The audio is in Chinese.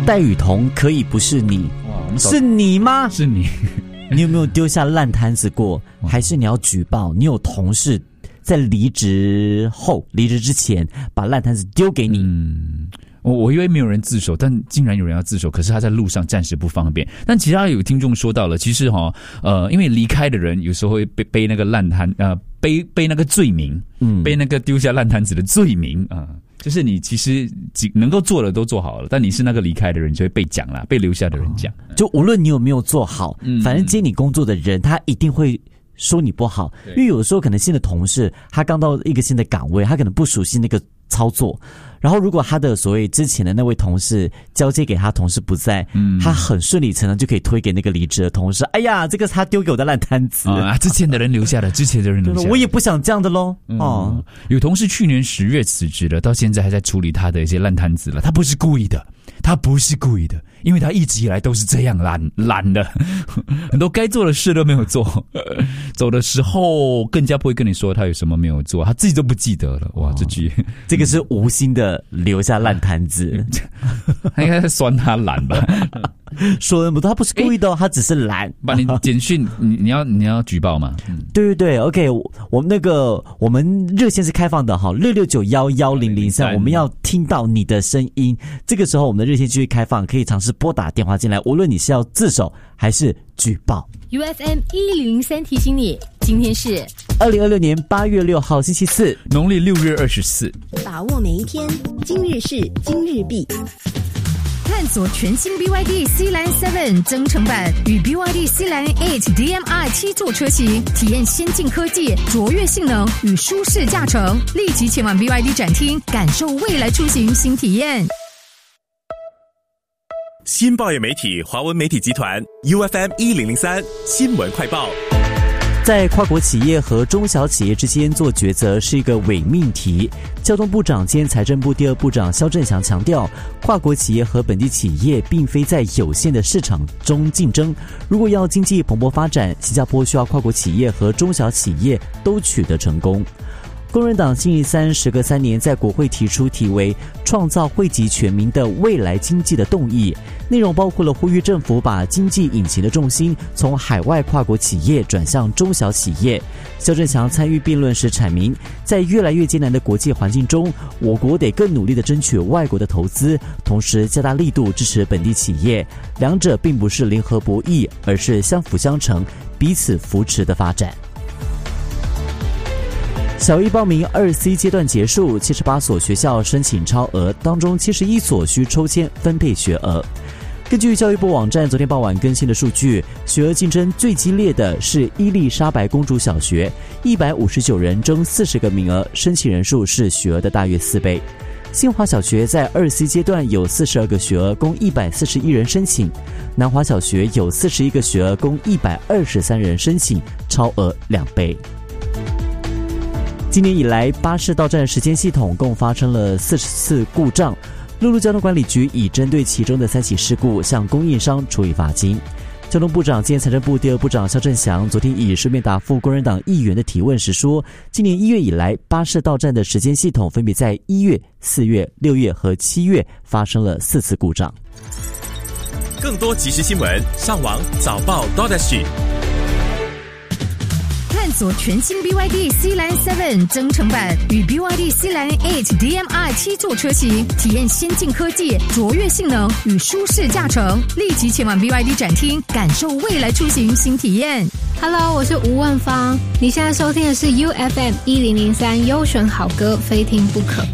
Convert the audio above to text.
戴雨桐可以不是你，是你吗？ 是你。 你有没有丢下烂摊子过？还是你要举报？你有同事在离职之前把烂摊子丢给你？ 我以为没有人自首，但竟然有人要自首，可是他在路上暂时不方便。但其他有听众说到了，其实因为离开的人有时候会背那个烂摊，背那个罪名，背那个丢下烂摊子的罪名啊。就是你其实能够做的都做好了，但你是那个离开的人，就会被讲啦，被留下的人讲。 就无论你有没有做好，反正接你工作的人，他一定会说你不好。因为有的时候可能新的同事，他刚到一个新的岗位，他可能不熟悉那个操作。然后如果他的所谓之前的那位同事交接给他同事不在，他很顺理成章就可以推给那个离职的同事。哎呀，这个是他丢给我的烂摊子啊！之前的人留下的，之前的人留下的， 我也不想这样的咯。 有同事去年10月辞职了，到现在还在处理他的一些烂摊子了。他不是故意的，因为他一直以来都是这样懒的，很多该做的事都没有做。走的时候更加不会跟你说他有什么没有做，他自己都不记得了。哇， 这个是无心的留下烂摊子， 他应该在酸他懒吧？ 说人不多，他不是故意的，他只是懒。 把你简讯，你要举报吗？ 对 ，OK， 我们热线是开放的哈，669111003，我们要听到你的声音。这个时候我们的热线继续开放，可以尝试拨打电话进来，无论你是要自首还是举报。 UFM 1003提醒你，今天是 2026年8月6号星期四， 农历6月24。 把握每一天，今日事今日毕。 探索全新 BYD Sealand 7增程版与 BYD Sealand 8 DMI 7座车型，体验先进科技、卓越性能与舒适驾乘。立即前往 BYD 展厅，感受未来出行新体验。 新报业媒体华文媒体集团 UFM 1003新闻快报。 在跨国企业和中小企业之间做抉择是一个伪命题。交通部长兼财政部第二部长萧正祥强调，跨国企业和本地企业并非在有限的市场中竞争。如果要经济蓬勃发展，新加坡需要跨国企业和中小企业都取得成功。工人党星期三时隔3年在国会提出题为创造惠及全民的未来经济的动议，内容包括了呼吁政府把经济引擎的重心从海外跨国企业转向中小企业。萧正祥参与辩论时阐明，在越来越艰难的国际环境中，我国得更努力地争取外国的投资，同时加大力度支持本地企业，两者并不是零和博弈，而是相辅相成，彼此扶持的发展。小一报名2C 阶段结束，78所学校申请超额，当中71所需抽签分配学额。根据教育部网站昨天傍晚更新的数据，学额竞争最激烈的是伊丽莎白公主小学，159人争40个名额，申请人数是学额的大约4倍。新华小学在2C 阶段有42个学额，供141人申请；南华小学有41个学额，供123人申请，超额2倍。今年以来，巴士到站时间系统共发生了40次故障。陆路交通管理局已针对其中的3起事故向供应商处以罚金。交通部长兼财政部第二部长萧正祥昨天以书面答复工人党议员的提问时说，今年1月以来，巴士到站的时间系统分别在1月、4月、6月和7月发生了4次故障。 更多即时新闻，上网早报 .SG。 探索全新 BYD Sealand 7增程版与 BYD Sealand 8 DMI 7座车型，体验先进科技、卓越性能与舒适驾乘。立即前往 BYD 展厅，感受未来出行新体验。 Hello， 我是吴万芳，你现在收听的是 UFM 1003优选好歌，非听不可。